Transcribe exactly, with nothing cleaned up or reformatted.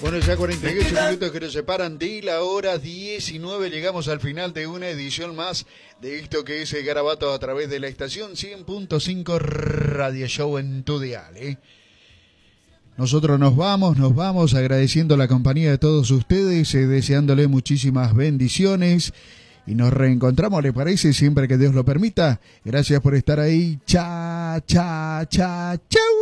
Bueno, ya cuarenta y ocho minutos que nos separan de la hora diecinueve. Llegamos al final de una edición más de esto que es el Garabato a través de la estación cien punto cinco Radio Show en tu dial, ¿eh? Nosotros nos vamos, nos vamos agradeciendo la compañía de todos ustedes, eh, deseándole muchísimas bendiciones y nos reencontramos, ¿le parece? Siempre que Dios lo permita. Gracias por estar ahí. Cha, cha, cha, chau.